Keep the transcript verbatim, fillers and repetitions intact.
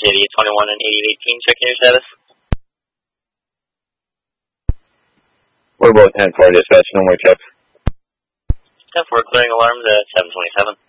eighty-eight twenty-one and eighty-eight eighteen, checking your status. We're both ten four dispatch, no more checks. ten four, clearing alarms at seven twenty-seven.